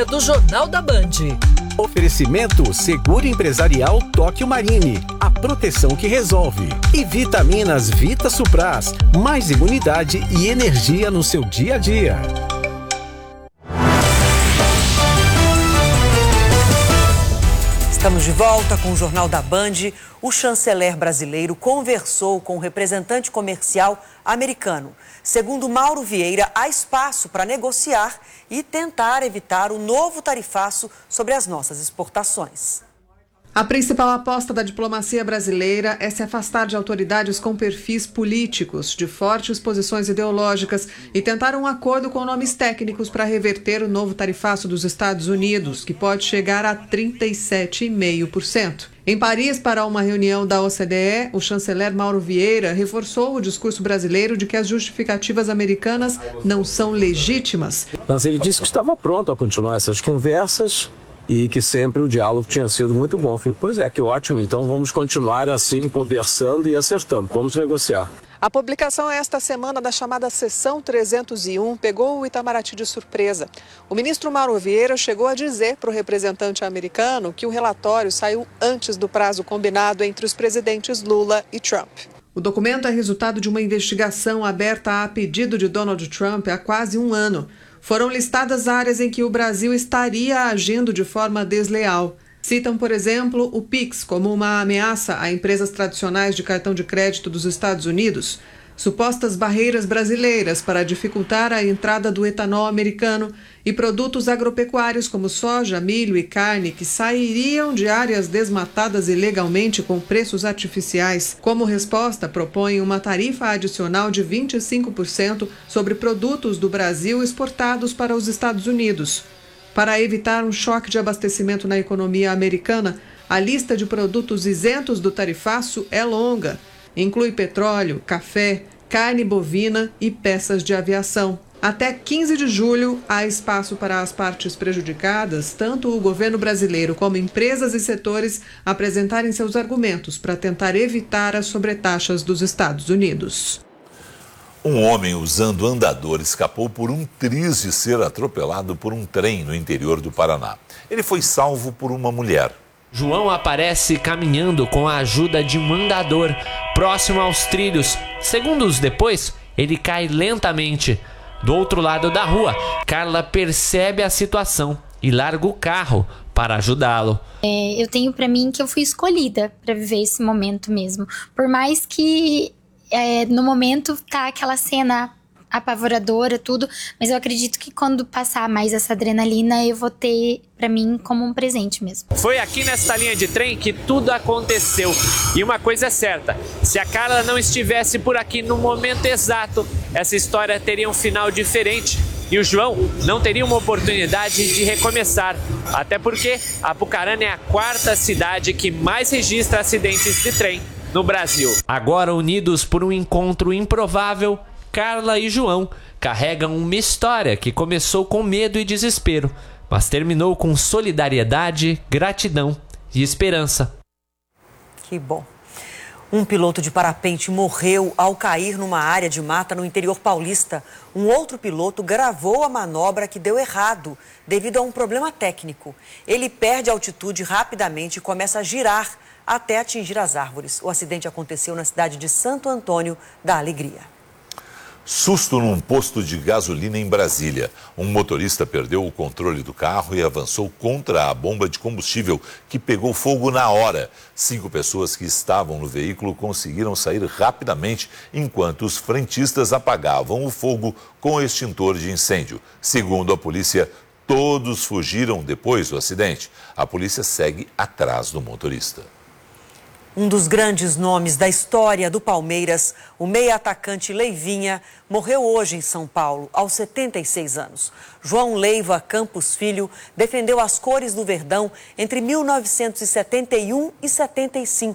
Do Jornal da Band. Oferecimento Seguro Empresarial Tóquio Marine, a proteção que resolve. E Vitaminas Vita Supraz, mais imunidade e energia no seu dia a dia. Estamos de volta com o Jornal da Band. O chanceler brasileiro conversou com o representante comercial americano. Segundo Mauro Vieira, há espaço para negociar e tentar evitar o novo tarifaço sobre as nossas exportações. A principal aposta da diplomacia brasileira é se afastar de autoridades com perfis políticos, de fortes posições ideológicas e tentar um acordo com nomes técnicos para reverter o novo tarifaço dos Estados Unidos, que pode chegar a 37,5%. Em Paris, para uma reunião da OCDE, o chanceler Mauro Vieira reforçou o discurso brasileiro de que as justificativas americanas não são legítimas. Mas ele disse que estava pronto a continuar essas conversas e que sempre o diálogo tinha sido muito bom. Falei, pois é, que ótimo, então vamos continuar assim, conversando e acertando, vamos negociar. A publicação esta semana da chamada Seção 301 pegou o Itamaraty de surpresa. O ministro Mauro Vieira chegou a dizer para o representante americano que o relatório saiu antes do prazo combinado entre os presidentes Lula e Trump. O documento é resultado de uma investigação aberta a pedido de Donald Trump há quase um ano. Foram listadas áreas em que o Brasil estaria agindo de forma desleal. Citam, por exemplo, o PIX como uma ameaça a empresas tradicionais de cartão de crédito dos Estados Unidos, supostas barreiras brasileiras para dificultar a entrada do etanol americano e produtos agropecuários como soja, milho e carne que sairiam de áreas desmatadas ilegalmente com preços artificiais. Como resposta, propõem uma tarifa adicional de 25% sobre produtos do Brasil exportados para os Estados Unidos. Para evitar um choque de abastecimento na economia americana, a lista de produtos isentos do tarifaço é longa. Inclui petróleo, café, carne bovina e peças de aviação. Até 15 de julho, há espaço para as partes prejudicadas, tanto o governo brasileiro como empresas e setores, apresentarem seus argumentos para tentar evitar as sobretaxas dos Estados Unidos. Um homem usando andador escapou por um triz de ser atropelado por um trem no interior do Paraná. Ele foi salvo por uma mulher. João aparece caminhando com a ajuda de um andador próximo aos trilhos. Segundos depois, ele cai lentamente. Do outro lado da rua, Carla percebe a situação e larga o carro para ajudá-lo. Eu tenho para mim que eu fui escolhida para viver esse momento mesmo. Por mais que no momento tá aquela cena apavoradora, tudo, mas eu acredito que quando passar mais essa adrenalina, eu vou ter pra mim como um presente mesmo. Foi aqui nesta linha de trem que tudo aconteceu. E uma coisa é certa, se a Carla não estivesse por aqui no momento exato, essa história teria um final diferente. E o João não teria uma oportunidade de recomeçar. Até porque Apucarana é a quarta cidade que mais registra acidentes de trem no Brasil. Agora unidos por um encontro improvável, Carla e João carregam uma história que começou com medo e desespero, mas terminou com solidariedade, gratidão e esperança. Que bom. Um piloto de parapente morreu ao cair numa área de mata no interior paulista. Um outro piloto gravou a manobra que deu errado devido a um problema técnico. Ele perde a altitude rapidamente e começa a girar até atingir as árvores. O acidente aconteceu na cidade de Santo Antônio da Alegria. Susto num posto de gasolina em Brasília. Um motorista perdeu o controle do carro e avançou contra a bomba de combustível, que pegou fogo na hora. 5 pessoas que estavam no veículo conseguiram sair rapidamente, enquanto os frentistas apagavam o fogo com extintor de incêndio. Segundo a polícia, todos fugiram depois do acidente. A polícia segue atrás do motorista. Um dos grandes nomes da história do Palmeiras, o meia-atacante Leivinha, morreu hoje em São Paulo, aos 76 anos. João Leiva Campos Filho defendeu as cores do Verdão entre 1971 e 75.